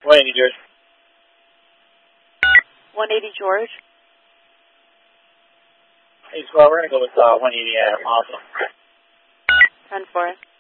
180 George. 180 George. Hey, Swell, we're going to go with 180 Adam. Awesome. 10-4.